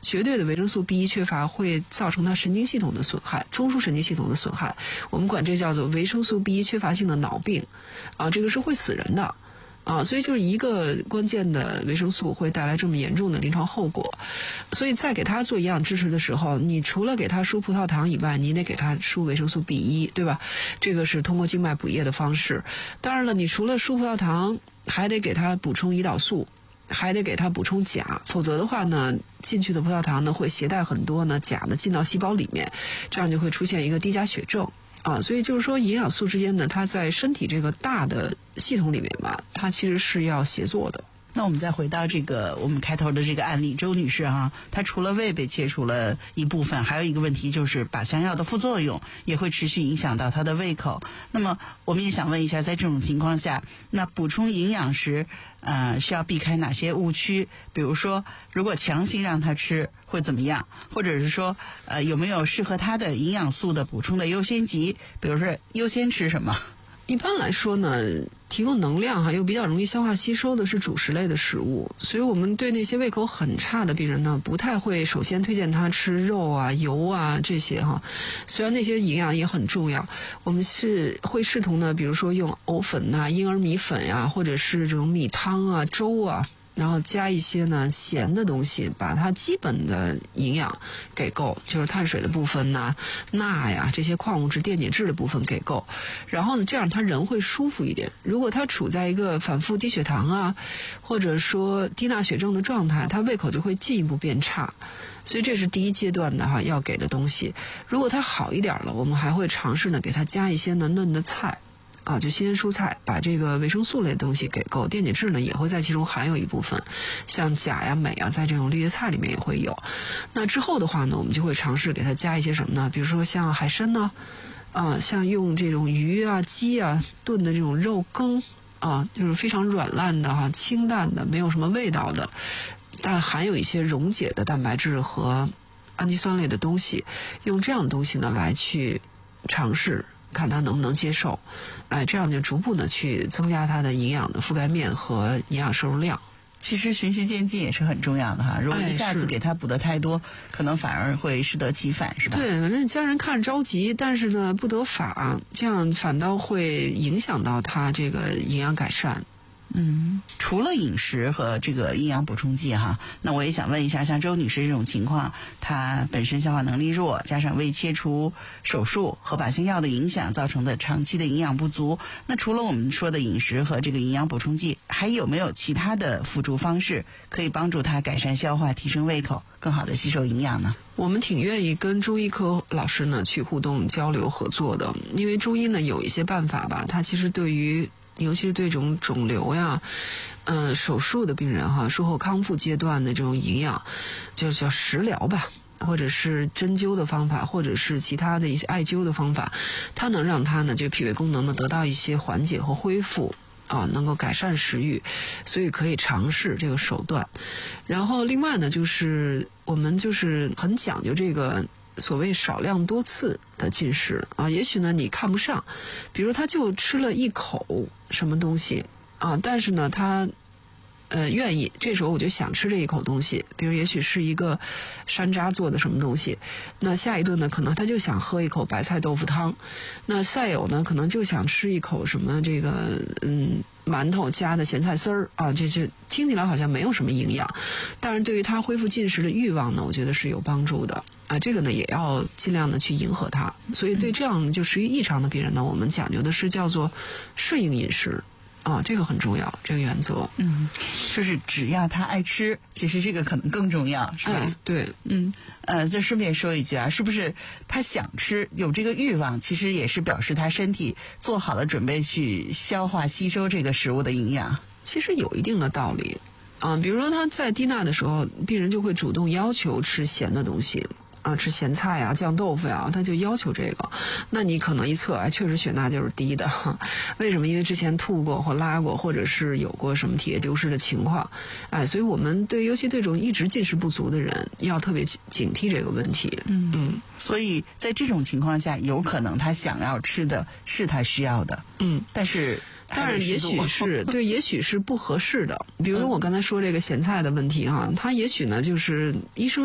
绝对的维生素 B1 缺乏会造成它神经系统的损害，中枢神经系统的损害，我们管这叫做维生素 B1 缺乏性的脑病这个是会死人的所以就是一个关键的维生素会带来这么严重的临床后果。所以在给他做营养支持的时候，你除了给他输葡萄糖以外，你得给他输维生素 B1， 对吧？这个是通过静脉补液的方式。当然了，你除了输葡萄糖，还得给他补充胰岛素，还得给他补充钾，否则的话呢，进去的葡萄糖呢会携带很多呢钾呢进到细胞里面，这样就会出现一个低钾血症所以就是说营养素之间呢，它在身体这个大的系统里面吧，它其实是要协作的。 那我们再回到这个我们开头的这个案例，周女士她除了胃被切除了一部分，还有一个问题就是靶向药的副作用也会持续影响到她的胃口。那么我们也想问一下，在这种情况下，那补充营养时需要避开哪些误区？比如说如果强行让她吃会怎么样，或者是说有没有适合她的营养素的补充的优先级，比如说优先吃什么？ 一般来说呢，提供能量又比较容易消化吸收的是主食类的食物，所以我们对那些胃口很差的病人呢，不太会首先推荐他吃肉油这些虽然那些营养也很重要，我们是会视同呢，比如说用藕粉婴儿米粉或者是这种米汤粥然后加一些呢咸的东西，把它基本的营养给够，就是碳水的部分钠这些矿物质电解质的部分给够，然后呢这样他人会舒服一点。如果他处在一个反复低血糖或者说低钠血症的状态，他胃口就会进一步变差，所以这是第一阶段的要给的东西。如果他好一点了，我们还会尝试呢给他加一些呢嫩的菜就新鲜蔬菜，把这个维生素类的东西给够，电解质呢也会在其中含有一部分，像钾镁在这种绿叶菜里面也会有。那之后的话呢，我们就会尝试给它加一些什么呢？比如说像海参像用这种鱼鸡炖的这种肉羹就是非常软烂的清淡的，没有什么味道的，但含有一些溶解的蛋白质和氨基酸类的东西，用这样的东西呢来去尝试看他能不能接受，这样就逐步的去增加他的营养的覆盖面和营养摄入量。 其实循序渐进也是很重要的如果一下子给他补的太多，可能反而会适得其反，是吧？ 对，反正家人看着着急，但是呢不得法，这样反倒会影响到他这个营养改善。 除了饮食和这个营养补充剂那我也想问一下，像周女士这种情况，她本身消化能力弱，加上胃切除手术和靶向药的影响造成的长期的营养不足，那除了我们说的饮食和这个营养补充剂，还有没有其他的辅助方式可以帮助她改善消化，提升胃口，更好的吸收营养呢？ 我们挺愿意跟中医科老师呢去互动交流合作的，因为中医呢有一些办法吧，它其实对于尤其是对这种肿瘤手术的病人术后康复阶段的这种营养，就叫食疗吧，或者是针灸的方法，或者是其他的一些艾灸的方法，它能让它呢这个脾胃功能呢得到一些缓解和恢复能够改善食欲，所以可以尝试这个手段。然后另外呢，就是我们就是很讲究这个所谓少量多次的进食也许呢你看不上，比如他就吃了一口什么东西但是呢他愿意，这时候我就想吃这一口东西，比如也许是一个山楂做的什么东西，那下一顿呢可能他就想喝一口白菜豆腐汤，那再有呢可能就想吃一口什么这个馒头加的咸菜丝儿这听起来好像没有什么营养，但是对于他恢复进食的欲望呢，我觉得是有帮助的这个呢也要尽量的去迎合他。所以对这样就食欲异常的病人呢，我们讲究的是叫做顺应饮食这个很重要，这个原则。 就是只要他爱吃，其实这个可能更重要，是吧？ 对。 就顺便说一句是不是他想吃，有这个欲望，其实也是表示他身体做好了准备去消化吸收这个食物的营养？ 其实有一定的道理比如说他在低钠的时候，病人就会主动要求吃咸的东西吃咸菜酱豆腐他就要求这个，那你可能一测确实血钠就是低的为什么？因为之前吐过或拉过，或者是有过什么体液丢失的情况所以我们尤其对这种一直进食不足的人要特别警惕这个问题。 所以在这种情况下，有可能他想要吃的是他需要的但是当然也许是对，也许是不合适的。比如我刚才说这个咸菜的问题他也许呢就是医生